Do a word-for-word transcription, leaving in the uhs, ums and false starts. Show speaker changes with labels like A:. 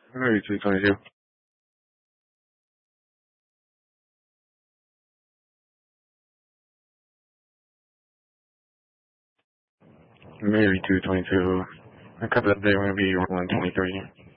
A: Maybe two twenty-two. Maybe two twenty-two. A couple of days, maybe one twenty-three.